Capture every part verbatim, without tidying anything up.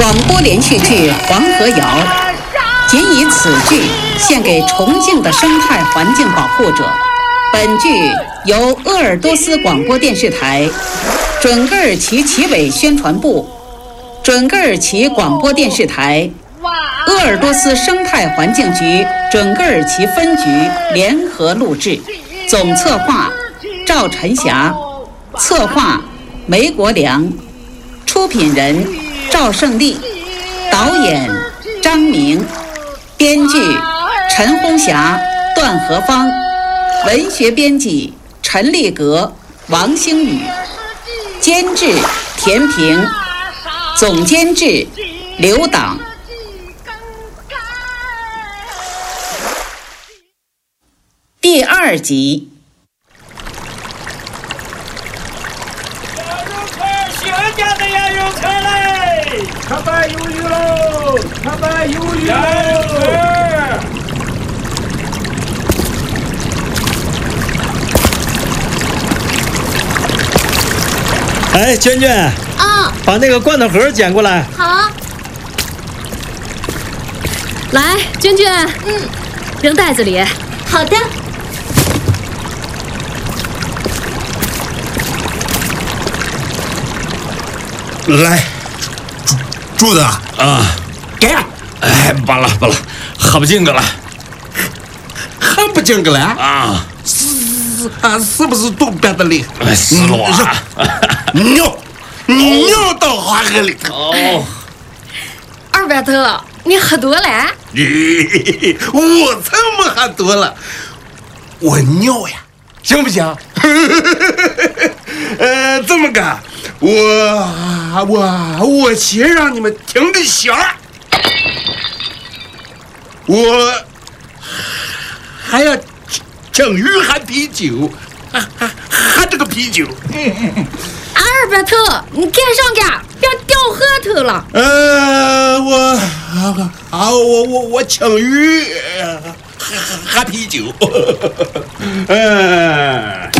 广播连续剧《黄河谣》，仅以此剧献给重庆的生态环境保护者。本剧由鄂尔多斯广播电视台、准噶尔奇旗委宣传部、准噶尔奇广播电视台、鄂尔多斯生态环境局准噶尔奇分局联合录制。总策划赵晨霞，策划梅国良，出品人赵胜利，导演张明，编剧陈红霞、段和芳，文学编辑陈立格、王星宇，监制田平，总监制刘党。第二集。 新家的鸭肉串来，他卖鱿鱼喽，他卖鱿鱼喽。 哎，娟娟啊， 把那个罐头盒捡过来。 好。来，娟娟，嗯，扔袋子里。好的。 来，柱子啊，给， 哎，罢了罢了，喝不进个了， 喝不进个了啊？ 是啊，是不是东边的里？ 哎，是了啊， 尿尿到花河里头。 哦， 二伯头，你喝多了？ 咦，我才没喝多了，我尿呀，行不行？呃，这么干。我我我先让你们听个响儿，我还要请鱼喊啤酒，还还还这个啤酒。 二伯头，你赶上家，别掉河头了。 呃，我啊我我我请鱼喝啤酒。 呃，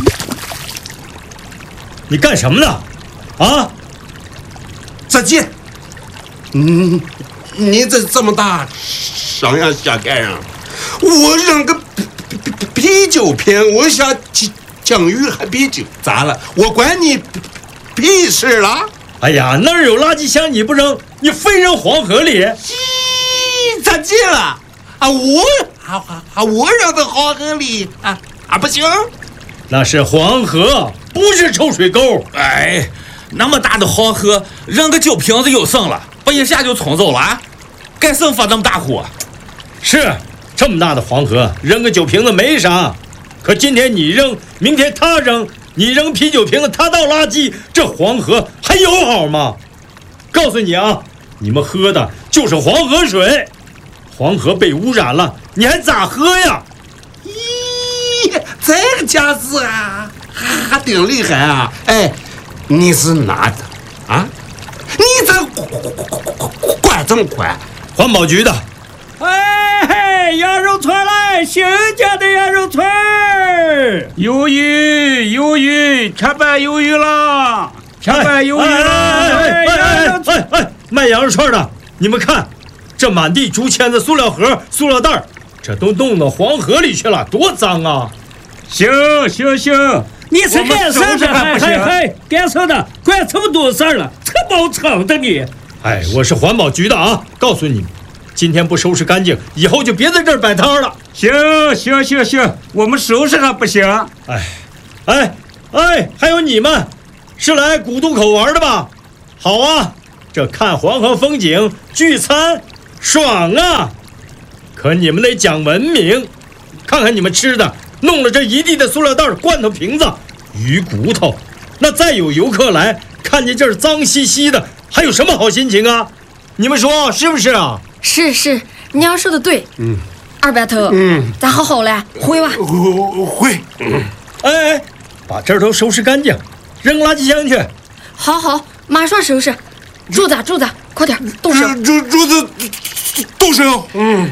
你干什么呢？啊， 再见。嗯，你这这么大上样下盖上，我扔个啤啤酒瓶，我想江鱼还啤酒，咋了？我管你屁事了？ 哎呀，那儿有垃圾箱你不扔，你非扔黄河里？ 咦，咋进了？啊，我啊啊我扔到黄河里啊啊不行？ 那是黄河，不是臭水沟。 哎。那么大的黄河，扔个酒瓶子有剩了，不一下就冲走了啊？该生发这么大火？ 是这么大的黄河，扔个酒瓶子没啥，可今天你扔，明天他扔，你扔啤酒瓶子，他倒垃圾，这黄河还友好吗？告诉你啊，你们喝的就是黄河水，黄河被污染了，你还咋喝呀？ 咦，这个架势啊，还挺厉害啊！哎。你是哪的啊？你这管这么宽？ 环保局的。 哎嘿，鸭肉串来，新家的鸭肉串，鱿鱼鱿鱼，全卖鱿鱼了，全卖鱿鱼了！ 哎哎哎哎哎，卖羊肉串的，你们看，这满地竹签子、塑料盒、塑料袋，这都弄到黄河里去了，多脏啊！ 行行行。你是干啥的？还还还干啥的？管这么多事儿了，扯包场的你！ 哎，我是环保局的啊！告诉你们，今天不收拾干净，以后就别在这儿摆摊了。 行行行行，我们收拾还不行？ 哎，哎哎，还有你们，是来古渡口玩的吧？好啊，这看黄河风景、聚餐，爽啊！可你们得讲文明，看看你们吃的。弄了这一地的塑料袋、罐头、瓶子、鱼骨头，那再有游客来，看见这儿脏兮兮的，还有什么好心情啊？你们说是不是啊？ 是是，娘说的对。 嗯， 二伯头， 嗯， 咱好好来，回吧。 回。 嗯，哎哎，把这儿都收拾干净，扔垃圾箱去。 好好，马上收拾。柱子，柱子，快点动手。 柱柱子，动手。嗯。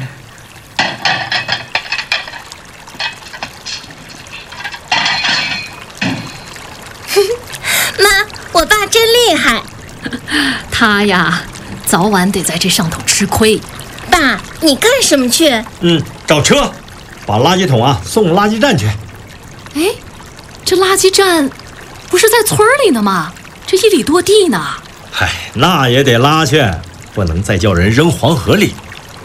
妈，我爸真厉害。 他呀， 早晚得在这上头吃亏。 爸，你干什么去？ 嗯，找车，把垃圾桶啊送垃圾站去。 哎，这垃圾站不是在村里呢吗？这一里多地呢。 嗨，那也得拉去，不能再叫人扔黄河里。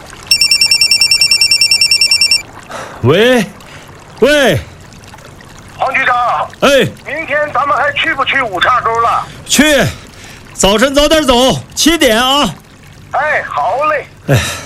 喂，喂， 黄局长， 哎， 明天咱们还去不去五岔沟了？ 去，早晨早点走，七点啊。 哎，好嘞。 哎。